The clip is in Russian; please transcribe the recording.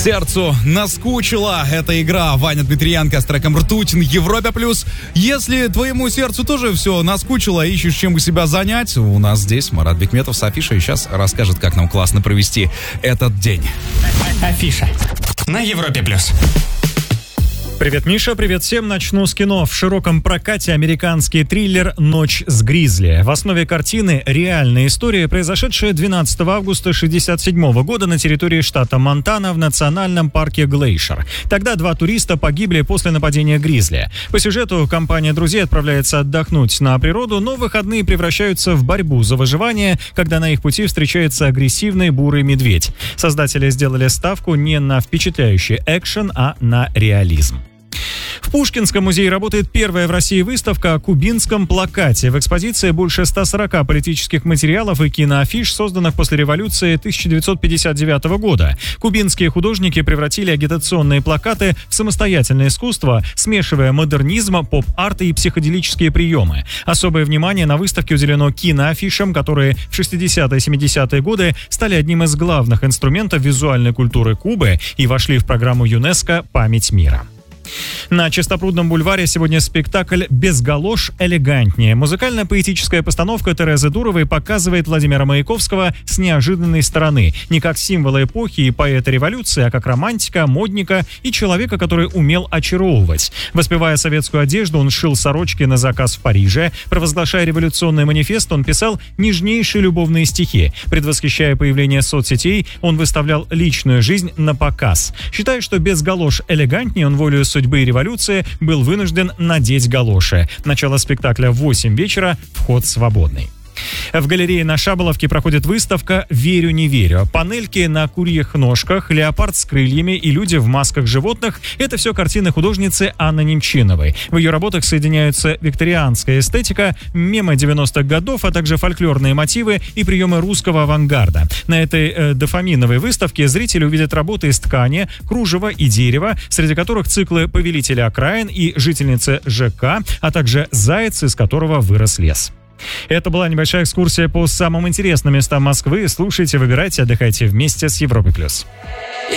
Сердцу наскучила эта игра. Ваня Дмитриенко с треком «Ртуть» на Европе+. Если твоему сердцу тоже все наскучило, ищешь чем себя занять, у нас здесь Марат Бекметов с Афишей сейчас расскажет, как нам классно провести этот день. Афиша на Европе+. Привет, Миша, привет всем. Начну с кино. В широком прокате американский триллер «Ночь с Гризли». В основе картины реальная история, произошедшая 12 августа 1967 года на территории штата Монтана в национальном парке Глейшер. Тогда 2 туриста погибли после нападения гризли. По сюжету компания друзей отправляется отдохнуть на природу, но выходные превращаются в борьбу за выживание, когда на их пути встречается агрессивный бурый медведь. Создатели сделали ставку не на впечатляющий экшен, а на реализм. В Пушкинском музее работает первая в России выставка о кубинском плакате. В экспозиции больше 140 политических материалов и киноафиш, созданных после революции 1959 года. Кубинские художники превратили агитационные плакаты в самостоятельное искусство, смешивая модернизм, поп-арт и психоделические приемы. Особое внимание на выставке уделено киноафишам, которые в 60-е и 70-е годы стали одним из главных инструментов визуальной культуры Кубы и вошли в программу ЮНЕСКО «Память мира». На Чистопрудном бульваре сегодня спектакль «Без галош элегантнее». Музыкально-поэтическая постановка Терезы Дуровой показывает Владимира Маяковского с неожиданной стороны. Не как символа эпохи и поэта революции, а как романтика, модника и человека, который умел очаровывать. Воспевая советскую одежду, он шил сорочки на заказ в Париже. Провозглашая революционный манифест, он писал нежнейшие любовные стихи. Предвосхищая появление соцсетей, он выставлял личную жизнь на показ. Считая, что без галош элегантнее, он волею судьбы и революции был вынужден надеть галоши. Начало спектакля в 8 вечера, вход свободный. В галерее на Шаболовке проходит выставка «Верю, не верю». Панельки на курьих ножках, леопард с крыльями и люди в масках животных – это все картины художницы Анны Немчиновой. В ее работах соединяются викторианская эстетика, мемы 90-х годов, а также фольклорные мотивы и приемы русского авангарда. На этой дофаминовой выставке зрители увидят работы из ткани, кружева и дерева, среди которых циклы «Повелители окраин» и «Жительницы ЖК», а также «Заяц, из которого вырос лес». Это была небольшая экскурсия по самым интересным местам Москвы. Слушайте, выбирайте, отдыхайте вместе с Европой+.